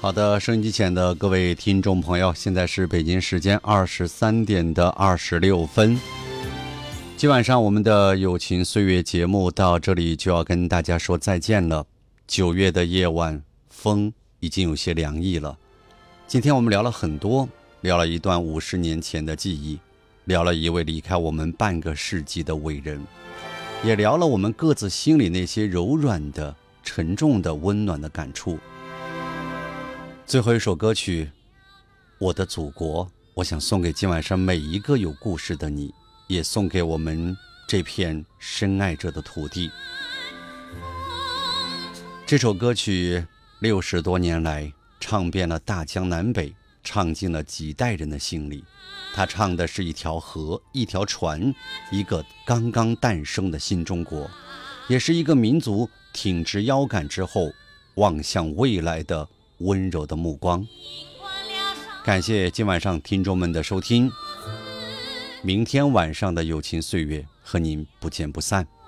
好的，收音机前的各位听众朋友，现在是北京时间23点26分。今晚上我们的友情岁月节目到这里就要跟大家说再见了。9月的夜晚，风已经有些凉意了。今天我们聊了很多，聊了一段50年前的记忆，聊了一位离开我们半个世纪的伟人，也聊了我们各自心里那些柔软的、沉重的、温暖的感触。最后一首歌曲《我的祖国》，我想送给今晚上每一个有故事的你，也送给我们这片深爱着的土地。这首歌曲60多年来唱遍了大江南北，唱进了几代人的心里。他唱的是一条河，一条船，一个刚刚诞生的新中国，也是一个民族挺直腰杆之后望向未来的温柔的目光。感谢今晚上听众们的收听，明天晚上的友情岁月和您不见不散。